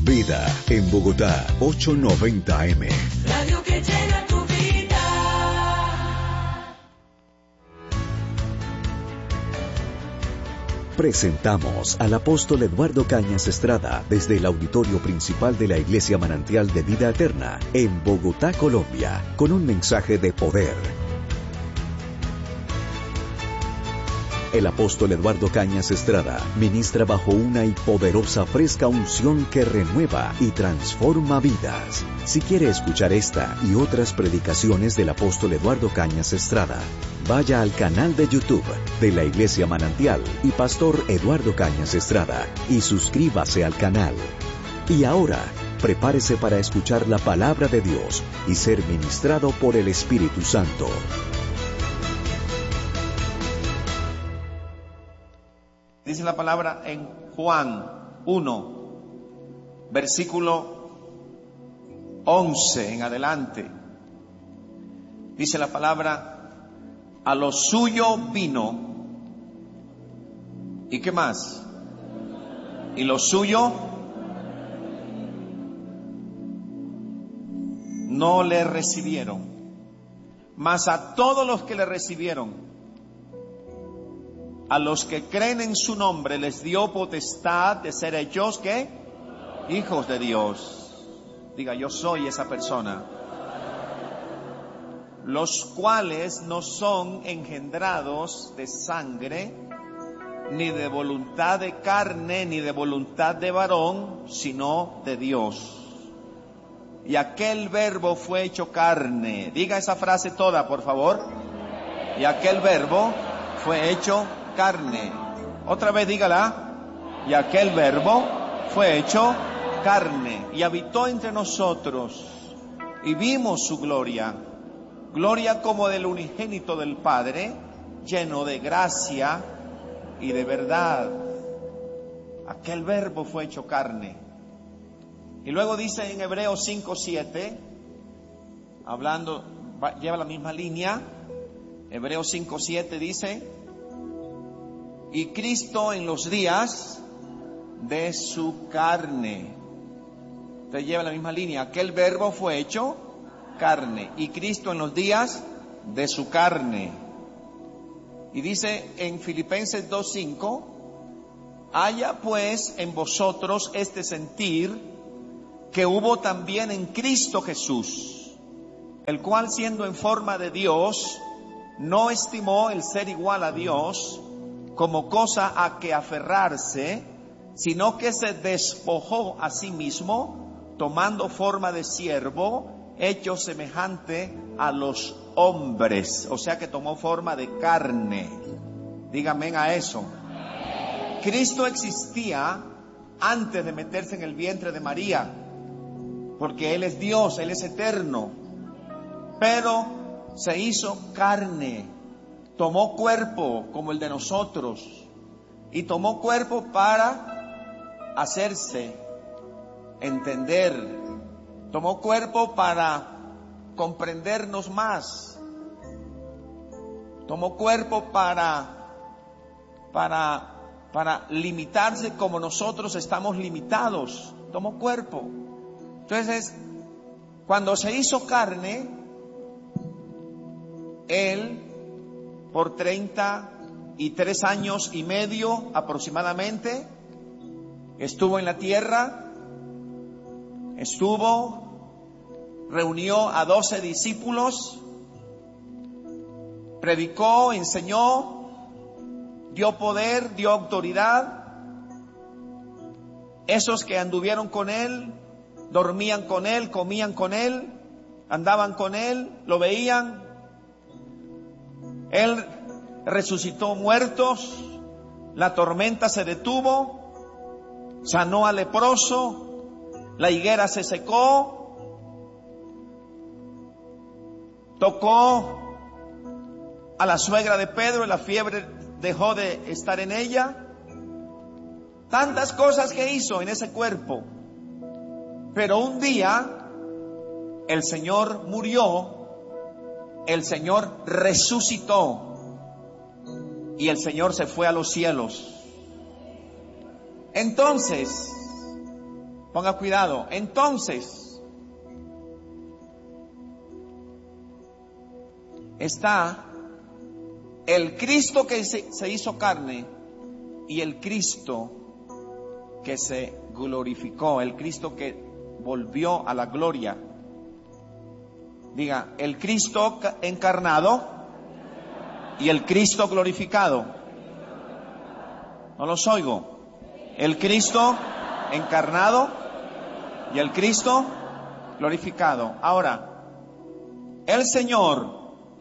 Vida en Bogotá, 890 AM. Radio que llena tu vida. Presentamos al apóstol Eduardo Cañas Estrada desde el auditorio principal de la Iglesia Manantial de Vida Eterna en Bogotá, Colombia, con un mensaje de poder. El apóstol Eduardo Cañas Estrada ministra bajo una y poderosa fresca unción que renueva y transforma vidas. Si quiere escuchar esta y otras predicaciones del apóstol Eduardo Cañas Estrada, vaya al canal de YouTube de la Iglesia Manantial y Pastor Eduardo Cañas Estrada y suscríbase al canal. Y ahora, prepárese para escuchar la palabra de Dios y ser ministrado por el Espíritu Santo. Dice la palabra en Juan 1, versículo 11 en adelante. Dice la palabra, a lo suyo vino. ¿Y qué más? Y lo suyo no le recibieron. Mas a todos los que le recibieron, a los que creen en su nombre, les dio potestad de ser hechos, ¿qué? Hijos de Dios. Diga, yo soy esa persona. Los cuales no son engendrados de sangre, ni de voluntad de carne, ni de voluntad de varón, sino de Dios. Y aquel verbo fue hecho carne. Diga esa frase toda, por favor. Y aquel verbo fue hecho carne. Otra vez dígala. Y aquel verbo fue hecho carne y habitó entre nosotros y vimos su gloria, gloria como del unigénito del Padre, lleno de gracia y de verdad. Aquel verbo fue hecho carne. Y luego dice en Hebreos 5:7, hablando, lleva la misma línea. Hebreos 5:7 dice, y Cristo en los días de su carne. Usted lleva la misma línea. Aquel verbo fue hecho carne. Y Cristo en los días de su carne. Y dice en Filipenses 2:5, haya pues en vosotros este sentir que hubo también en Cristo Jesús, el cual siendo en forma de Dios, no estimó el ser igual a Dios como cosa a que aferrarse, sino que se despojó a sí mismo, tomando forma de siervo, hecho semejante a los hombres. O sea que tomó forma de carne. Dígame a eso. Cristo existía antes de meterse en el vientre de María, porque Él es Dios, Él es eterno. Pero se hizo carne. Tomó cuerpo como el de nosotros y tomó cuerpo para hacerse entender. Tomó cuerpo para comprendernos más. Tomó cuerpo para limitarse como nosotros estamos limitados. Tomó cuerpo. Entonces, cuando se hizo carne, Él por 33 años y medio aproximadamente estuvo en la tierra, reunió a 12 discípulos, predicó, enseñó, dio poder, dio autoridad. Esos que anduvieron con Él, dormían con Él, comían con Él, andaban con Él, lo veían. Él resucitó muertos, la tormenta se detuvo, sanó al leproso, la higuera se secó, tocó a la suegra de Pedro y la fiebre dejó de estar en ella. Tantas cosas que hizo en ese cuerpo. Pero un día el Señor murió, el Señor resucitó y el Señor se fue a los cielos. Entonces, Ponga cuidado. Entonces, está el Cristo que se hizo carne y el Cristo que se glorificó, el Cristo que volvió a la gloria. Diga, el Cristo encarnado y el Cristo glorificado. No los oigo. El Cristo encarnado y el Cristo glorificado. Ahora, el Señor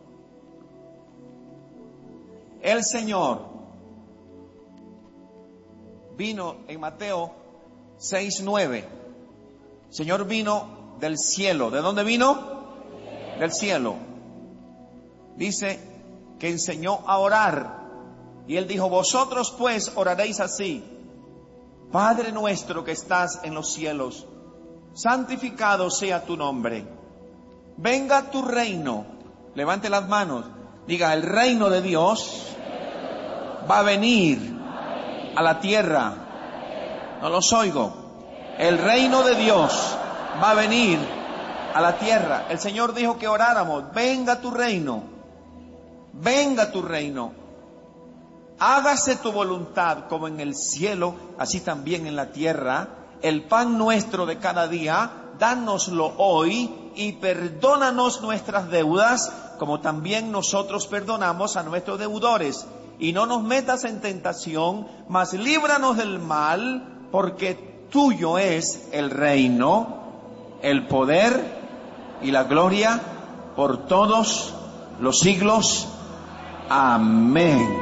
vino en Mateo 6:9. Señor vino del cielo. ¿De dónde vino? Del cielo. Dice que enseñó a orar. Y él dijo, vosotros pues oraréis así: Padre nuestro que estás en los cielos, santificado sea tu nombre. Venga tu reino. Levante las manos. Diga, el reino de Dios va a venir a la tierra. No los oigo. El reino de Dios va a venir a la tierra. El Señor dijo que oráramos: venga tu reino, venga tu reino, hágase tu voluntad como en el cielo, así también en la tierra. El pan nuestro de cada día, dánoslo hoy, y perdónanos nuestras deudas, como también nosotros perdonamos a nuestros deudores. Y no nos metas en tentación, mas líbranos del mal, porque tuyo es el reino, el poder y la gloria por todos los siglos. Amén.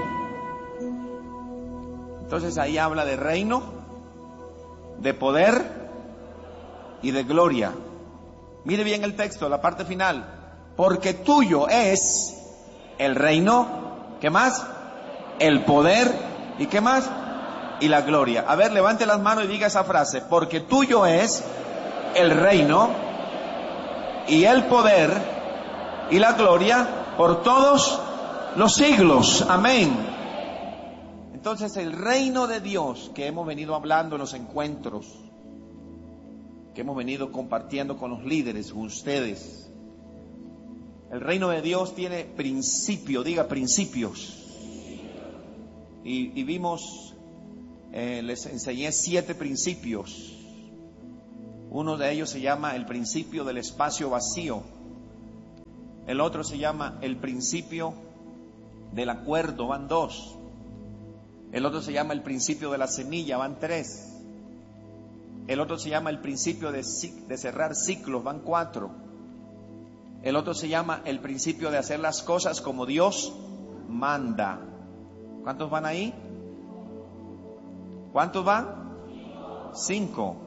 Entonces ahí habla de reino, de poder y de gloria. Mire bien el texto, la parte final. Porque tuyo es el reino, ¿qué más? El poder, ¿y qué más? Y la gloria. A ver, levante las manos y diga esa frase. Porque tuyo es el reino y el poder y la gloria por todos los siglos. Amén. Entonces el reino de Dios que hemos venido hablando en los encuentros, que hemos venido compartiendo con los líderes, con ustedes, el reino de Dios tiene principio, diga principios. Y vimos, les enseñé 7 principios. Uno de ellos se llama el principio del espacio vacío. El otro se llama el principio del acuerdo, van 2. El otro se llama el principio de la semilla, van 3. El otro se llama el principio de cerrar ciclos, van 4. El otro se llama el principio de hacer las cosas como Dios manda. ¿Cuántos van ahí? ¿Cuántos van? 5.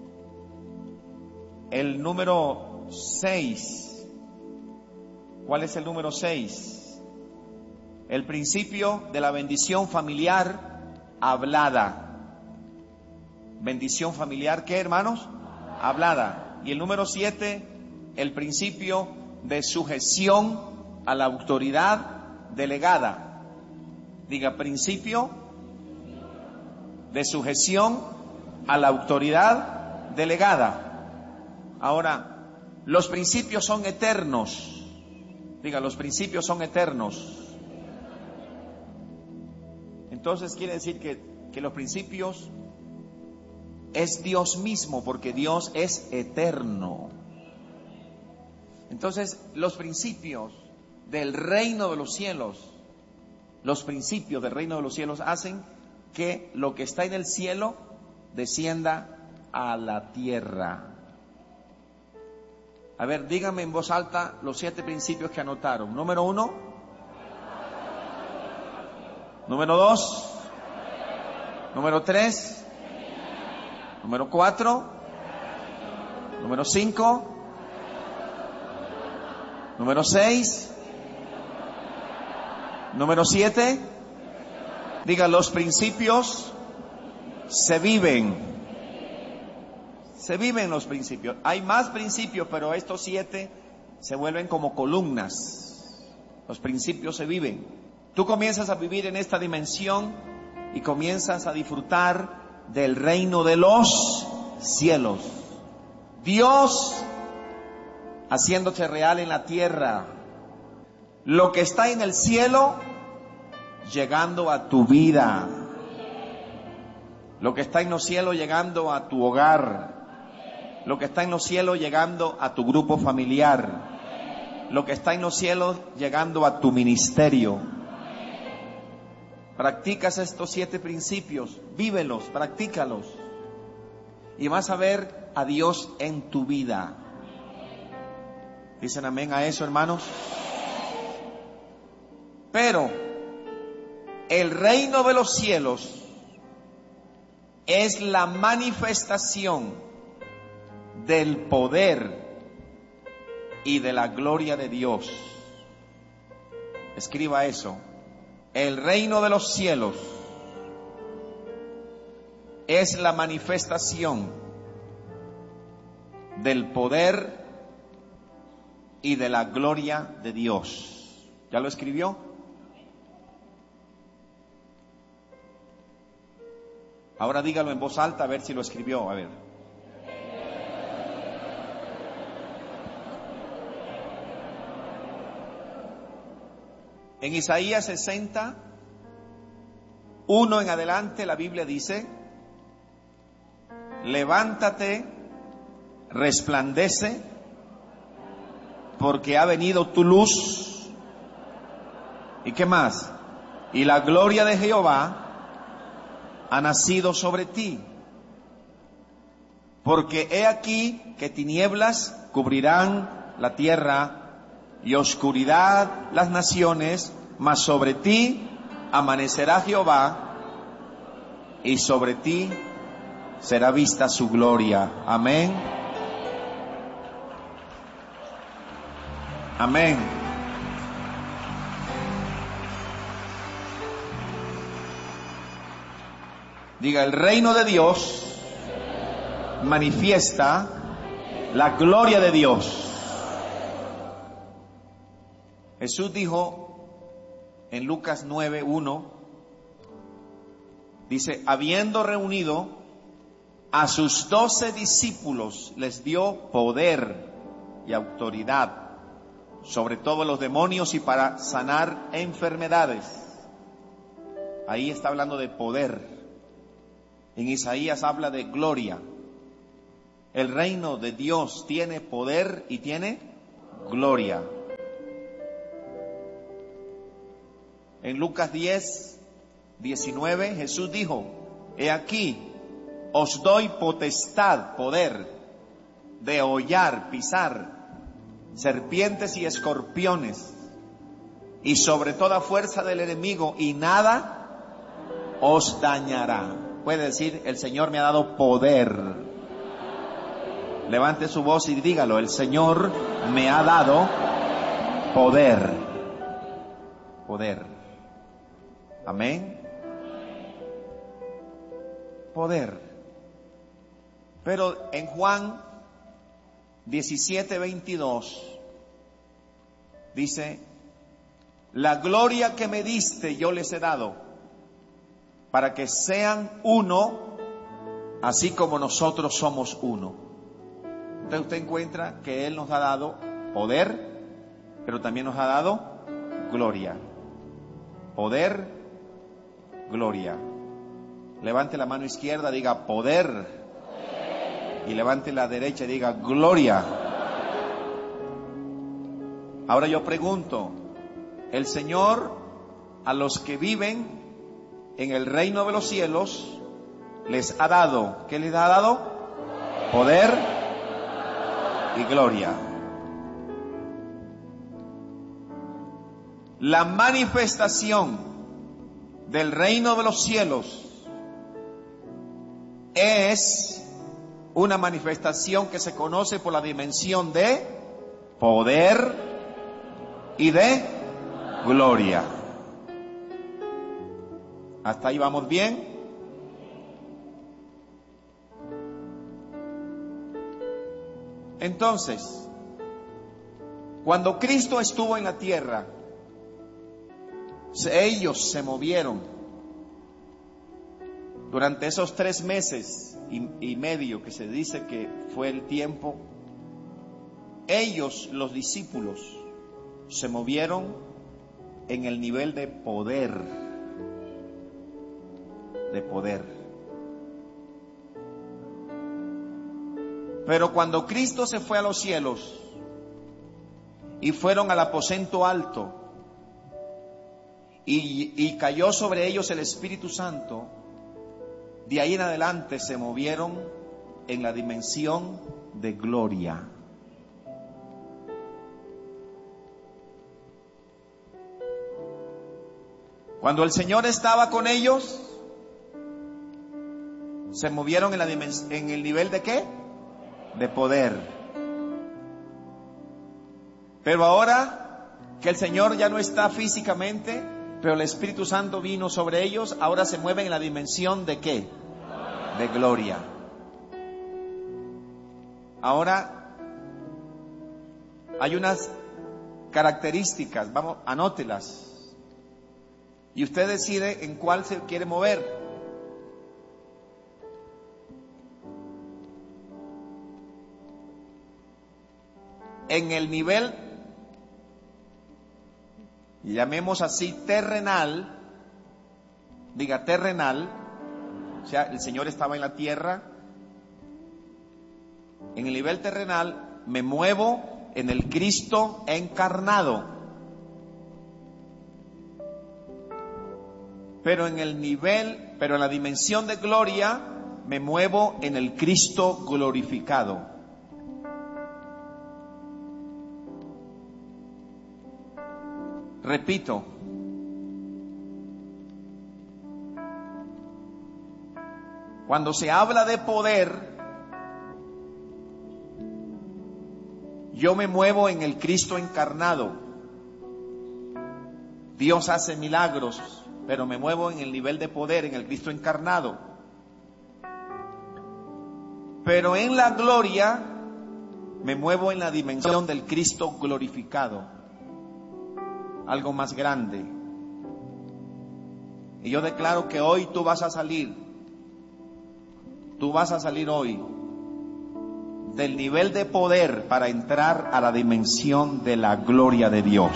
El número 6. ¿Cuál es el número 6? El principio de la bendición familiar hablada. Bendición familiar, ¿qué, hermanos? Hablada. Y el número 7, el principio de sujeción a la autoridad delegada. Diga, principio de sujeción a la autoridad delegada. Ahora, los principios son eternos. Diga, los principios son eternos. Entonces quiere decir que los principios es Dios mismo, porque Dios es eterno. Entonces, los principios del reino de los cielos, los principios del reino de los cielos hacen que lo que está en el cielo descienda a la tierra. A ver, díganme en voz alta los 7 principios que anotaron. Número 1. Número 2. Número 3. Número 4. Número 5. Número 6. Número 7. Diga, los principios se viven. Se viven los principios. Hay más principios, pero estos 7 se vuelven como columnas. Los principios se viven. Tú comienzas a vivir en esta dimensión y comienzas a disfrutar del reino de los cielos. Dios haciéndose real en la tierra. Lo que está en el cielo llegando a tu vida. Lo que está en los cielos llegando a tu hogar. Lo que está en los cielos llegando a tu grupo familiar. Lo que está en los cielos llegando a tu ministerio. Practicas estos 7 principios, vívelos, practícalos. Y vas a ver a Dios en tu vida. ¿Dicen amén a eso, hermanos? Pero el reino de los cielos es la manifestación del poder y de la gloria de Dios. Escriba eso. El reino de los cielos es la manifestación del poder y de la gloria de Dios. ¿Ya lo escribió? Ahora dígalo en voz alta a ver si lo escribió. A ver. En Isaías 60, 1 en adelante, la Biblia dice: levántate, resplandece, porque ha venido tu luz. ¿Y qué más? Y la gloria de Jehová ha nacido sobre ti. Porque he aquí que tinieblas cubrirán la tierra y oscuridad las naciones, mas sobre ti amanecerá Jehová y sobre ti será vista su gloria. Amén. Amén. Diga, el reino de Dios manifiesta la gloria de Dios. Jesús dijo en Lucas 9:1, dice: habiendo reunido a sus 12 discípulos, les dio poder y autoridad sobre todos los demonios y para sanar enfermedades. Ahí está hablando de poder. En Isaías habla de gloria. El reino de Dios tiene poder y tiene gloria. En Lucas 10:19 Jesús dijo: he aquí, os doy potestad, poder, de hollar, pisar serpientes y escorpiones, y sobre toda fuerza del enemigo, y nada os dañará. Puede decir: el Señor me ha dado poder. Levante su voz y dígalo: el Señor me ha dado poder. Poder. Amén. Poder. Pero en Juan 17:22 dice: la gloria que me diste yo les he dado, para que sean uno, así como nosotros somos uno. Entonces usted encuentra que Él nos ha dado poder, pero también nos ha dado gloria. Poder, gloria. Levante la mano izquierda, diga poder. Y levante la derecha y diga gloria. Ahora yo pregunto: el Señor a los que viven en el reino de los cielos les ha dado, ¿qué les ha dado? Poder y gloria. La manifestación del reino de los cielos es una manifestación que se conoce por la dimensión de poder y de gloria. ¿Hasta ahí vamos bien? Entonces, cuando Cristo estuvo en la tierra, ellos se movieron Durante esos 3 meses y medio que se dice que fue el tiempo, ellos, los discípulos, se movieron en el nivel de poder. De poder. Pero cuando Cristo se fue a los cielos y fueron al aposento alto y cayó sobre ellos el Espíritu Santo, de ahí en adelante se movieron en la dimensión de gloria. Cuando el Señor estaba con ellos, se movieron en el nivel de ¿qué? De poder. Pero ahora que el Señor ya no está físicamente, pero el Espíritu Santo vino sobre ellos, ahora se mueven en la dimensión de ¿qué? De gloria. Ahora hay unas características, vamos, anótelas. Y usted decide en cuál se quiere mover. En el nivel, llamemos así, terrenal, diga terrenal, o sea, el Señor estaba en la tierra. En el nivel terrenal me muevo en el Cristo encarnado. Pero en la dimensión de gloria, me muevo en el Cristo glorificado. Repito, cuando se habla de poder, yo me muevo en el Cristo encarnado. Dios hace milagros, pero me muevo en el nivel de poder, en el Cristo encarnado. Pero en la gloria, me muevo en la dimensión del Cristo glorificado. Algo más grande. Y yo declaro que hoy tú vas a salir hoy del nivel de poder para entrar a la dimensión de la gloria de Dios.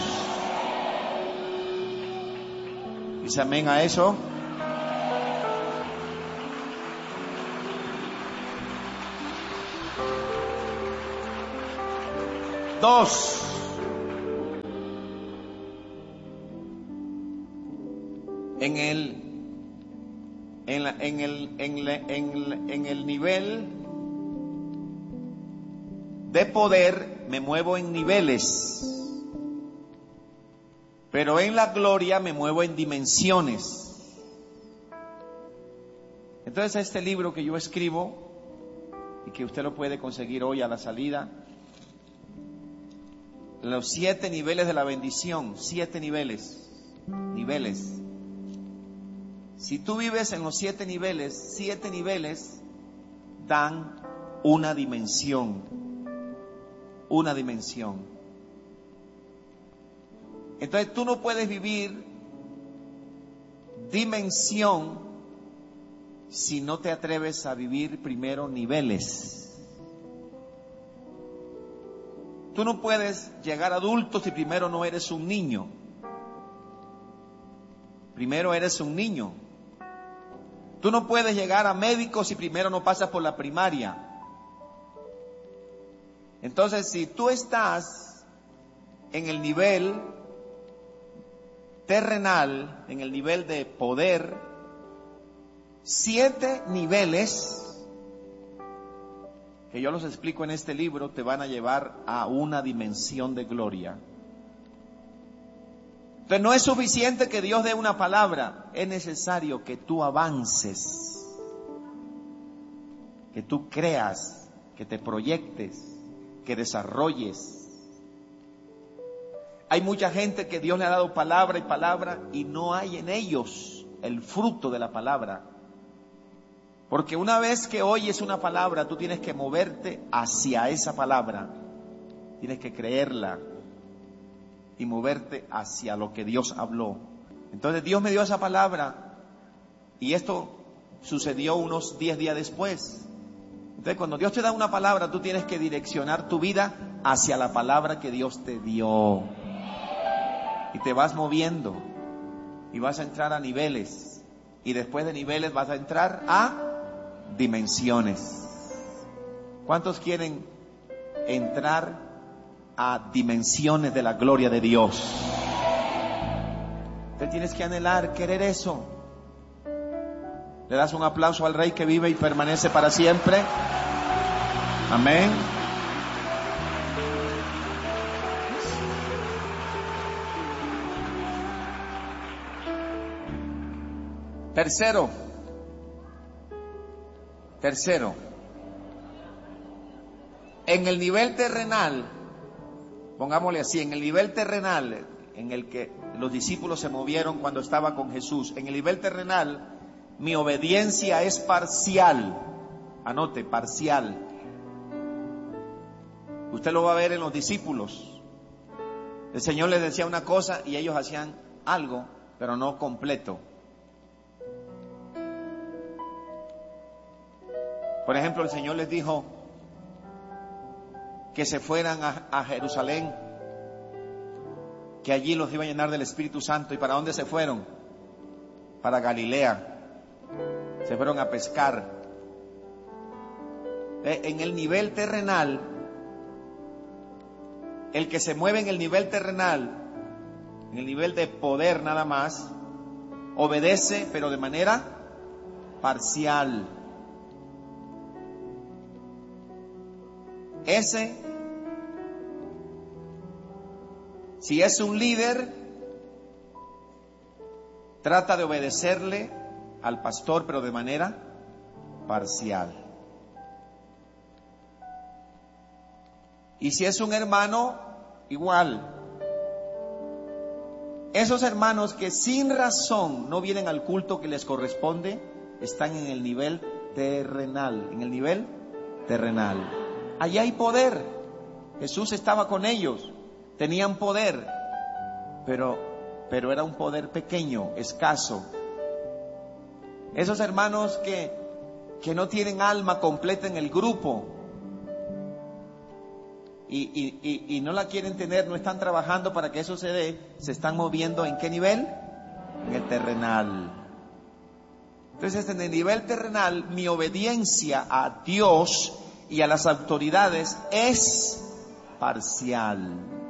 ¿Dice amén a eso? Dos. En el nivel de poder me muevo en niveles. Pero en la gloria me muevo en dimensiones. Entonces este libro que yo escribo y que usted lo puede conseguir hoy a la salida, los 7 niveles de la bendición, 7 niveles. Si tú vives en los 7 niveles dan una dimensión. Entonces tú no puedes vivir dimensión si no te atreves a vivir primero niveles. Tú no puedes llegar a adulto si primero no eres un niño. Primero eres un niño. Tú no puedes llegar a médico si primero no pasas por la primaria. Entonces, si tú estás en el nivel terrenal, en el nivel de poder, 7 niveles que yo los explico en este libro te van a llevar a una dimensión de gloria. Entonces no es suficiente que Dios dé una palabra, es necesario que tú avances, que tú creas, que te proyectes, que desarrolles. Hay mucha gente que Dios le ha dado palabra y no hay en ellos el fruto de la palabra. Porque una vez que oyes una palabra, tú tienes que moverte hacia esa palabra. Tienes que creerla y moverte hacia lo que Dios habló. Entonces Dios me dio esa palabra y esto sucedió unos 10 días después. Entonces, cuando Dios te da una palabra, tú tienes que direccionar tu vida hacia la palabra que Dios te dio. Y te vas moviendo. Y vas a entrar a niveles. Y después de niveles vas a entrar a dimensiones. ¿Cuántos quieren entrar a dimensiones de la gloria de Dios? Te tienes que anhelar, querer eso. Le das un aplauso al Rey que vive y permanece para siempre. Amén. Tercero, en el nivel terrenal, pongámosle así, en el nivel terrenal en el que los discípulos se movieron cuando estaba con Jesús, en el nivel terrenal, mi obediencia es parcial. Anote, parcial. Usted lo va a ver en los discípulos. El Señor les decía una cosa y ellos hacían algo, pero no completo. Por ejemplo, el Señor les dijo que se fueran a Jerusalén, que allí los iba a llenar del Espíritu Santo. ¿Y para dónde se fueron? Para Galilea. Se fueron a pescar. En el nivel terrenal, el que se mueve en el nivel terrenal, en el nivel de poder nada más, obedece, pero de manera parcial. Ese, si es un líder, trata de obedecerle al pastor, pero de manera parcial. Y si es un hermano, igual. Esos hermanos que sin razón no vienen al culto que les corresponde, están en el nivel terrenal, en el nivel terrenal. Allí hay poder. Jesús estaba con ellos, tenían poder, pero era un poder pequeño, escaso. Esos hermanos que no tienen alma completa en el grupo y no la quieren tener, no están trabajando para que eso se dé, se están moviendo ¿en qué nivel? En el terrenal. Entonces, en el nivel terrenal, mi obediencia a Dios y a las autoridades es parcial.